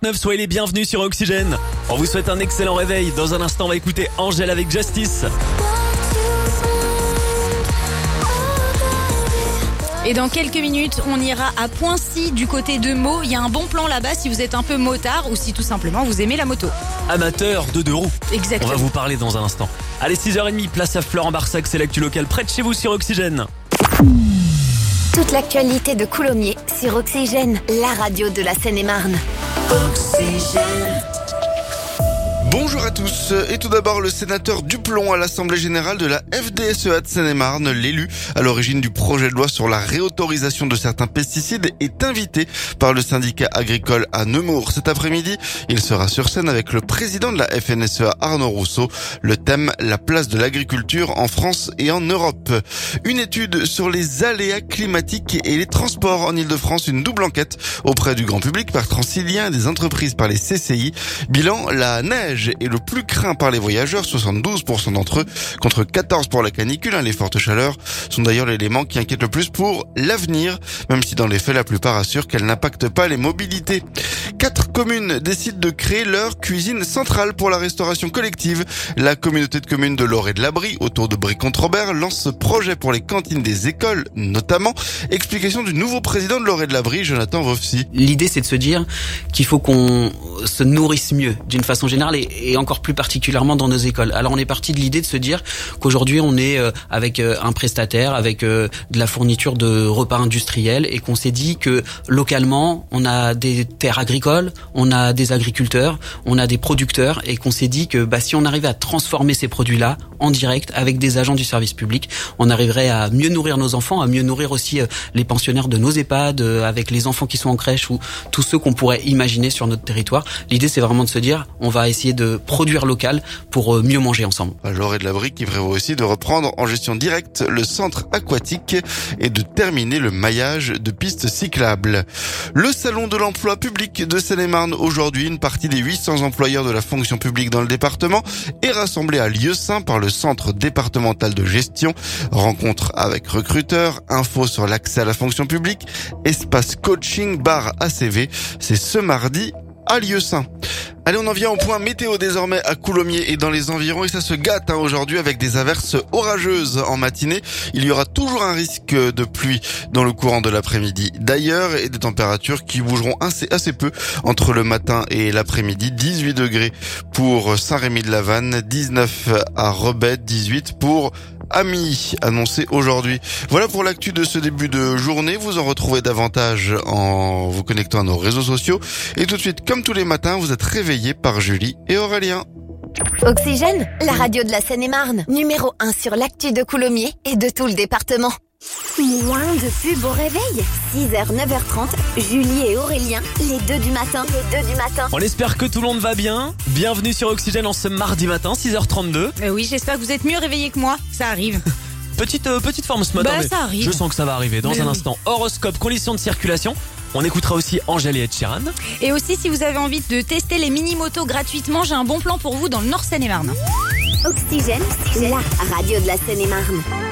9, soyez les bienvenus sur Oxygène. On vous souhaite un excellent réveil. Dans un instant, on va écouter Angèle avec Justice. Et dans quelques minutes, on ira à Poincy du côté de Meaux. Il y a un bon plan là-bas si vous êtes un peu motard ou si tout simplement vous aimez la moto. Amateur de deux roues. Exactement. On va vous parler dans un instant. Allez, 6h30, place à Florent-Barsac, c'est l'actu locale près de chez vous sur Oxygène. Toute l'actualité de Coulommiers sur Oxygène, la radio de la Seine-et-Marne. Oxygène. Bonjour à tous. Et tout d'abord, le sénateur Duplon à l'Assemblée Générale de la FDSEA de Seine-et-Marne, l'élu à l'origine du projet de loi sur la réautorisation de certains pesticides, est invité par le syndicat agricole à Nemours. Cet après-midi, il sera sur scène avec le président de la FNSEA, Arnaud Rousseau. Le thème, la place de l'agriculture en France et en Europe. Une étude sur les aléas climatiques et les transports en Ile-de-France, une double enquête auprès du grand public par Transilien et des entreprises par les CCI. Bilan, la neige est le plus craint par les voyageurs, 72% d'entre eux, contre 14% pour la canicule. Les fortes chaleurs sont d'ailleurs l'élément qui inquiète le plus pour l'avenir, même si dans les faits, la plupart assurent qu'elles n'impactent pas les mobilités. 4 communes décident de créer leur cuisine centrale pour la restauration collective. La communauté de communes de l'Or et de la Brie, autour de Brie-Contre-Robert, lance ce projet pour les cantines des écoles, notamment. Explication du nouveau président de l'Or et de la Brie, Jonathan Vofsy. L'idée, c'est de se dire qu'il faut qu'on se nourrisse mieux, d'une façon générale, et encore plus particulièrement dans nos écoles. Alors on est parti de l'idée de se dire qu'aujourd'hui on est avec un prestataire, avec de la fourniture de repas industriels, et qu'on s'est dit que localement on a des terres agricoles, on a des agriculteurs, on a des producteurs, et qu'on s'est dit que si on arrivait à transformer ces produits-là en direct avec des agents du service public, on arriverait à mieux nourrir nos enfants, à mieux nourrir aussi les pensionnaires de nos EHPAD, avec les enfants qui sont en crèche ou tous ceux qu'on pourrait imaginer sur notre territoire. L'idée, c'est vraiment de se dire, on va essayer de produire local pour mieux manger ensemble. L'Or et de la Brie qui prévoit aussi de reprendre en gestion directe le centre aquatique et de terminer le maillage de pistes cyclables. Le salon de l'emploi public de Seine-et-Marne aujourd'hui, une partie des 800 employeurs de la fonction publique dans le département est rassemblée à Lieusaint par le centre départemental de gestion. Rencontre avec recruteurs, infos sur l'accès à la fonction publique, espace coaching, bar ACV. C'est ce mardi à Lieusaint. Allez, on en vient au point météo désormais à Coulommiers et dans les environs, et ça se gâte aujourd'hui avec des averses orageuses en matinée. Il y aura toujours un risque de pluie dans le courant de l'après-midi d'ailleurs, et des températures qui bougeront assez peu entre le matin et l'après-midi. 18 degrés pour Saint-Rémy-de-la-Vanne, 19 à Rebais, 18 pour Ami, annoncé aujourd'hui. Voilà pour l'actu de ce début de journée. Vous en retrouvez davantage en vous connectant à nos réseaux sociaux. Et tout de suite, comme tous les matins, vous êtes réveillés par Julie et Aurélien. Oxygène, la radio de la Seine-et-Marne, numéro 1 sur l'actu de Coulommiers et de tout le département. Moins de pub au réveil. 6h, 9h30, Julie et Aurélien, les deux du matin. On espère que tout le monde va bien. Bienvenue sur Oxygène en ce mardi matin, 6h32. Oui, j'espère que vous êtes mieux réveillés que moi. Ça arrive. Petite forme ce matin, mais ça arrive. je sens que ça va arriver dans un instant. Horoscope, conditions de circulation. On écoutera aussi Angèle et Ed Sheeran. Et aussi, si vous avez envie de tester les mini-motos gratuitement, j'ai un bon plan pour vous dans le Nord Seine-et-Marne. Oxygène, la radio de la Seine-et-Marne.